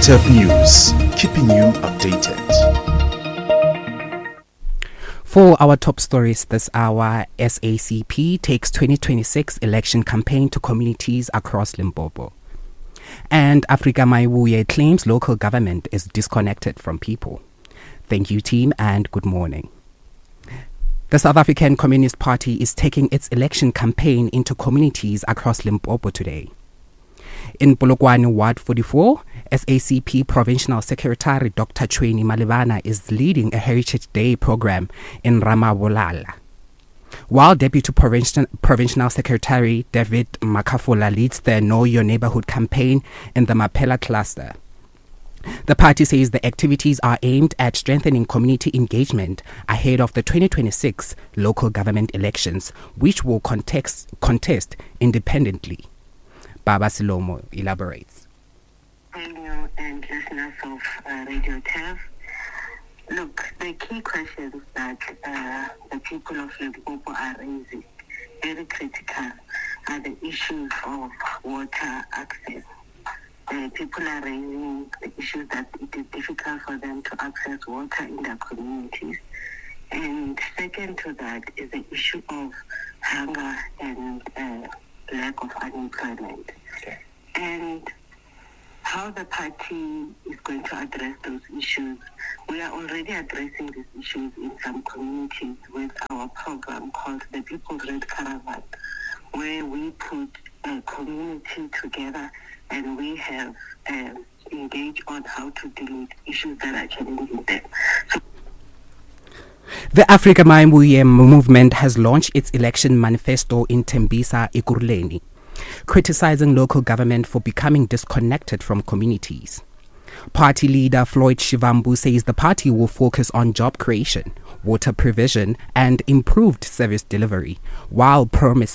Top News, keeping you updated. For our top stories this hour, SACP takes 2026 election campaign to communities across Limpopo. And Africa Maibuye claims local government is disconnected from people. Thank you, team, and good morning. The South African Communist Party is taking its election campaign into communities across Limpopo today. In Polokwane Ward 44, SACP Provincial Secretary Dr. Chweni Malibana is leading a Heritage Day program in Ramabolala, while Deputy Provincial Secretary David Makafula leads the Know Your Neighborhood campaign in the Mapela cluster. The party says the activities are aimed at strengthening community engagement ahead of the 2026 local government elections, which will contest independently. Baba Silomo elaborates. Thank you, and listeners of Radio TAF. Look, the key questions that the people of Limpopo are raising, very critical, are the issues of water access. People are raising the issues that it is difficult for them to access water in their communities. And second to that is the issue of hunger and lack of unemployment. Okay. And how the party is going to address those issues. We are already addressing these issues in some communities with our program called the People's Red Caravan, where we put a community together and we have engaged on how to deal with issues that are challenging them. The Africa Maibuye movement has launched its election manifesto in Tembisa, Ekurhuleni, criticizing local government for becoming disconnected from communities. Party leader Floyd Shivambu says the party will focus on job creation, water provision, and improved service delivery, while promising